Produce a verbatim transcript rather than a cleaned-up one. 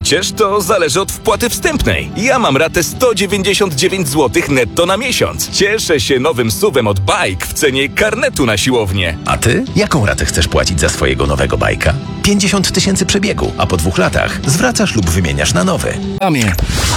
Przecież to zależy od wpłaty wstępnej. Ja mam ratę sto dziewięćdziesiąt dziewięć złotych netto na miesiąc. Cieszę się nowym suwem od Bike w cenie karnetu na siłownię. A ty? Jaką ratę chcesz płacić za swojego nowego bajka? pięćdziesiąt tysięcy przebiegu, a po dwóch latach zwracasz lub wymieniasz na nowy. Mamie,